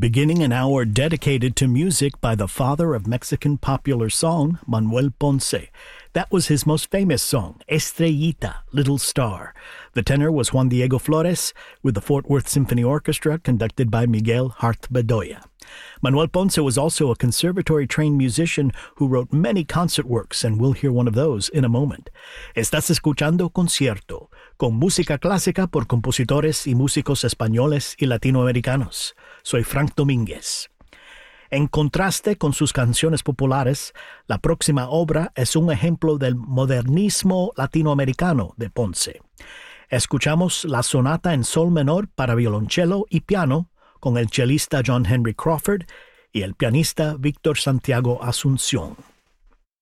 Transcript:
beginning an hour dedicated to music by the father of Mexican popular song, Manuel Ponce. That was his most famous song, Estrellita, Little Star. The tenor was Juan Diego Flores, with the Fort Worth Symphony Orchestra conducted by Miguel Hart Bedoya. Manuel Ponce was also a conservatory-trained musician who wrote many concert works, and we'll hear one of those in a moment. Estás escuchando Concierto, con música clásica por compositores y músicos españoles y latinoamericanos. Soy Frank Domínguez. En contraste con sus canciones populares, la próxima obra es un ejemplo del modernismo latinoamericano de Ponce. Escuchamos la sonata en sol menor para violonchelo y piano con el chelista John Henry Crawford y el pianista Víctor Santiago Asunción.